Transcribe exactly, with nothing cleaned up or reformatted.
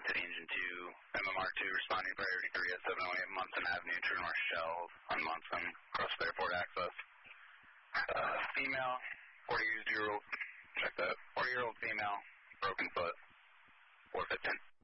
City Engine two, M M R two responding priority three at seven oh eight Munson Avenue, True North Shell on Munson, across the airport access. Uh, female, forty-year-old, check that, forty-year-old female, broken foot, four fifteen.